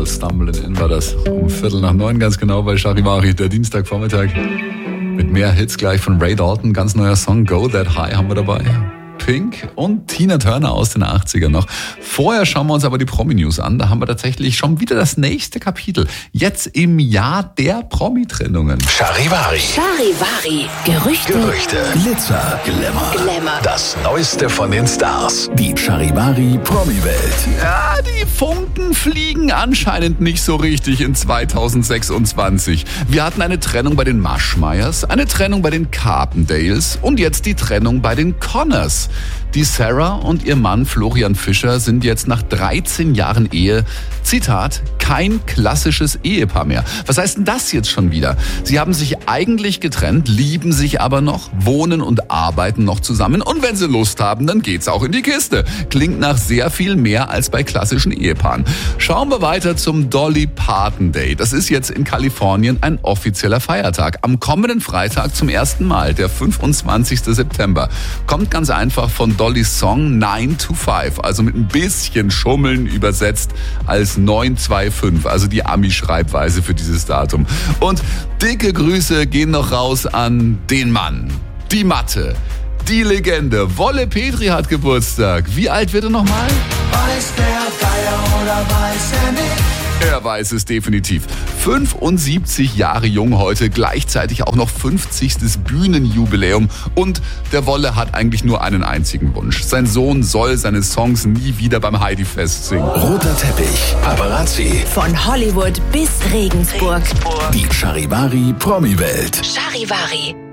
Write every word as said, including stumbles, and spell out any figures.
Stumbling In war das. Um Viertel nach neun ganz genau bei Charivari, der Dienstagvormittag. Mit mehr Hits gleich von Ray Dalton, ganz neuer Song Go That High haben wir dabei. Pink und Tina Turner aus den achtzigern noch. Vorher schauen wir uns aber die Promi-News an. Da haben wir tatsächlich schon wieder das nächste Kapitel. Jetzt im Jahr der Promi-Trennungen. Charivari. Charivari. Gerüchte. Gerüchte. Glitzer. Glamour. Glamour. Das Neueste von den Stars. Die Charivari Promi-Welt. Ja, die Funken fliegen anscheinend nicht so richtig in zweitausendsechsundzwanzig. Wir hatten eine Trennung bei den Maschmeyers, eine Trennung bei den Carpendales und jetzt die Trennung bei den Connors. Die Sarah und ihr Mann Florian Fischer sind jetzt nach dreizehn Jahren Ehe, Zitat, kein klassisches Ehepaar mehr. Was heißt denn das jetzt schon wieder? Sie haben sich eigentlich getrennt, lieben sich aber noch, wohnen und arbeiten noch zusammen und wenn sie Lust haben, dann geht's auch in die Kiste. Klingt nach sehr viel mehr als bei klassischen Ehepaaren. Schauen wir weiter zum Dolly Parton Day. Das ist jetzt in Kalifornien ein offizieller Feiertag. Am kommenden Freitag zum ersten Mal, der fünfundzwanzigsten September, kommt ganz einfach von Dollys Song nine to five, also mit ein bisschen Schummeln übersetzt als neun zwei fünf, also die Ami-Schreibweise für dieses Datum. Und dicke Grüße gehen noch raus an den Mann, die Matte, die Legende. Wolle Petri hat Geburtstag. Wie alt wird er nochmal? Weiß der Geier oder weiß er nicht? Er weiß es definitiv. fünfundsiebzig Jahre jung heute, gleichzeitig auch noch fünfzigstes Bühnenjubiläum. Und der Wolle hat eigentlich nur einen einzigen Wunsch. Sein Sohn soll seine Songs nie wieder beim Heidi-Fest singen. Roter Teppich. Paparazzi. Von Hollywood bis Regensburg. Die Charivari Promi-Welt. Charivari.